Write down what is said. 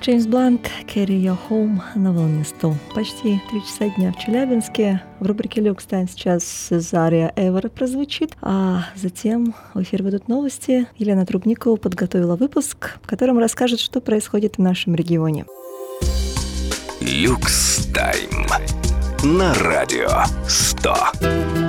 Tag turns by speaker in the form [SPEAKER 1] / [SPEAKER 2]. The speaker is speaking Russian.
[SPEAKER 1] Джеймс Блант, «Carry Your Home» на волне 100. Почти 3 часа дня в Челябинске. В рубрике «Люкс Тайм» сейчас Зария Эвер прозвучит, а затем в эфир выйдут новости. Елена Трубникова подготовила выпуск, в котором расскажет, что происходит в нашем регионе.
[SPEAKER 2] «Люкс Тайм» на радио 100.